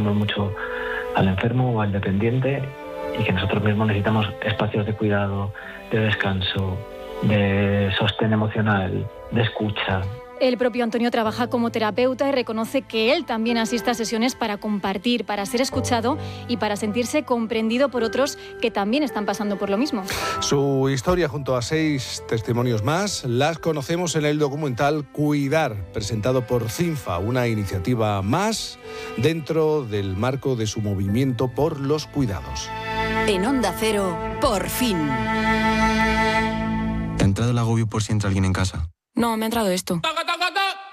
queremos mucho al enfermo o al dependiente y que nosotros mismos necesitamos espacios de cuidado, de descanso, de sostén emocional, de escucha. El propio Antonio trabaja como terapeuta y reconoce que él también asiste a sesiones para compartir, para ser escuchado y para sentirse comprendido por otros que también están pasando por lo mismo. Su historia junto a 6 testimonios más las conocemos en el documental Cuidar, presentado por CINFA, una iniciativa más dentro del marco de su movimiento por los cuidados. En Onda Cero, por fin. ¿Te ha entrado el agobio por si entra alguien en casa? No, me ha entrado esto.